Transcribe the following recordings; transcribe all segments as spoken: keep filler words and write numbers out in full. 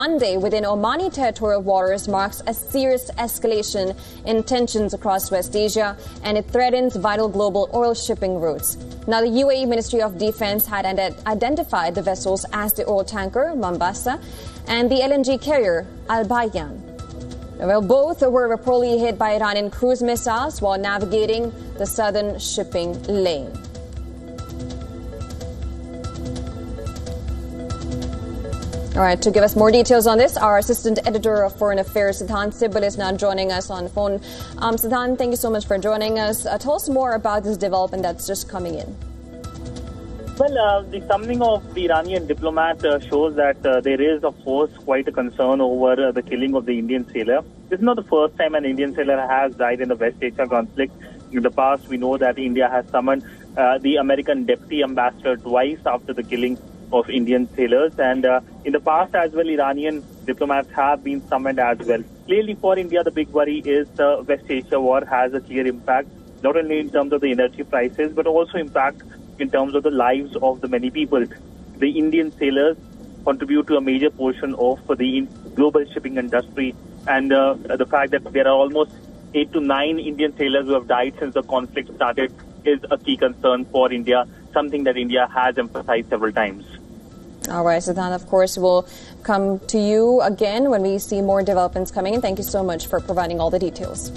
Monday within Omani territorial waters marks a serious escalation in tensions across West Asia, and it threatens vital global oil shipping routes. Now, the U A E Ministry of Defense had identified the vessels as the oil tanker Mombasa and the L N G carrier Al Bayan. Well, both were reportedly hit by Iranian cruise missiles while navigating the southern shipping lane. All right, to give us more details on this, our Assistant Editor of Foreign Affairs, Sidhan Sibal, is now joining us on the phone. Um, Sidhan, thank you so much for joining us. Uh, tell us more about this development that's just coming in. Well, uh, the summoning of the Iranian diplomat uh, shows that uh, there is, of course, quite a concern over uh, the killing of the Indian sailor. This is not the first time an Indian sailor has died in the West Asia conflict. In the past, we know that India has summoned uh, the American deputy ambassador twice after the killing of Indian sailors, and uh, in the past as well, Iranian diplomats have been summoned as well. Clearly for India, the big worry is the West Asia war has a clear impact, not only in terms of the energy prices, but also impact in terms of the lives of the many people. The Indian sailors contribute to a major portion of the global shipping industry, and uh, the fact that there are almost eight to nine Indian sailors who have died since the conflict started is a key concern for India, something that India has emphasized several times. All right, Sidhan, of course, we'll come to you again when we see more developments coming in. Thank you so much for providing all the details.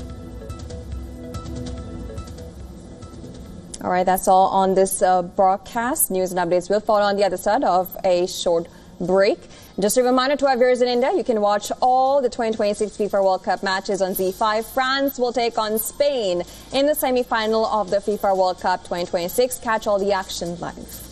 All right, that's all on this uh, broadcast. News and updates will follow on the other side of a short break. Just a reminder to our viewers in India, you can watch all the twenty twenty-six FIFA World Cup matches on Z five. France will take on Spain in the semi-final of the FIFA World Cup twenty twenty-six. Catch all the action live.